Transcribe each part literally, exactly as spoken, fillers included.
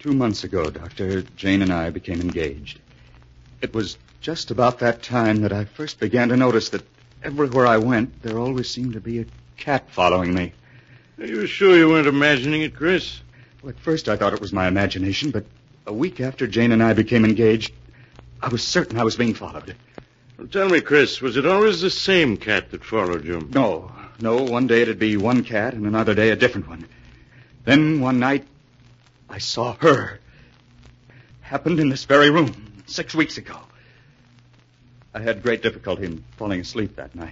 Two months ago, Doctor, Jane and I became engaged. It was just about that time that I first began to notice that everywhere I went, there always seemed to be a cat following me. Are you sure you weren't imagining it, Chris? Well, at first I thought it was my imagination, but a week after Jane and I became engaged, I was certain I was being followed. Well, tell me, Chris, was it always the same cat that followed you? No, no. One day it'd be one cat, and another day a different one. Then one night, I saw her. Happened in this very room, six weeks ago. I had great difficulty in falling asleep that night.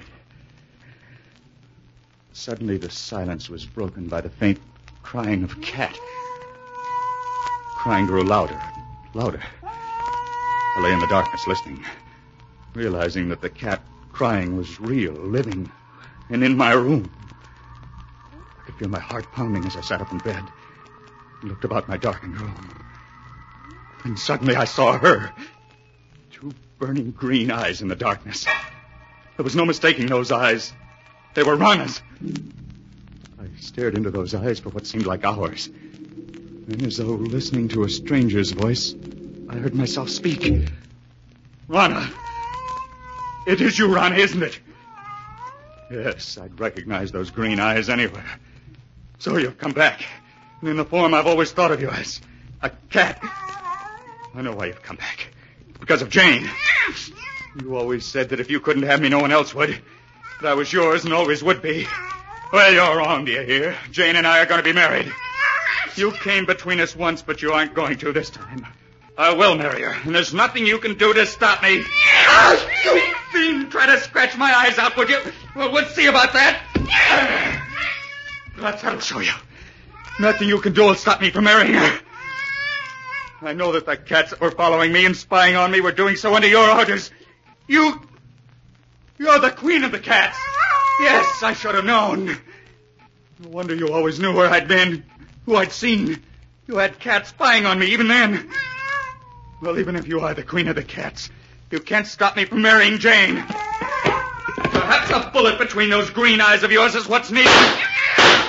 Suddenly, the silence was broken by the faint crying of a cat. Crying grew louder, louder. I lay in the darkness listening, realizing that the cat crying was real, living, and in my room. I could feel my heart pounding as I sat up in bed and looked about my darkened room. And suddenly I saw her. Two burning green eyes in the darkness. There was no mistaking those eyes. They were Rana's. I stared into those eyes for what seemed like hours. Then, as though listening to a stranger's voice, I heard myself speak. Rana! It is you, Rana, isn't it? Yes, I'd recognize those green eyes anywhere. So you've come back. And in the form I've always thought of you as. A cat. I know why you've come back. It's because of Jane. You always said that if you couldn't have me, no one else would. That I was yours and always would be. Well, you're wrong, do you hear? Jane and I are going to be married. You came between us once, but you aren't going to this time. I will marry her, and there's nothing you can do to stop me. You fiend, try to scratch my eyes out, would you? Well, we'll see about that. That's that'll show you. Nothing you can do will stop me from marrying her. I know that the cats that were following me and spying on me were doing so under your orders. You... You're the queen of the cats. Yes, I should have known. No wonder you always knew where I'd been, who I'd seen. You had cats spying on me even then. Well, even if you are the queen of the cats, you can't stop me from marrying Jane. Perhaps a bullet between those green eyes of yours is what's needed.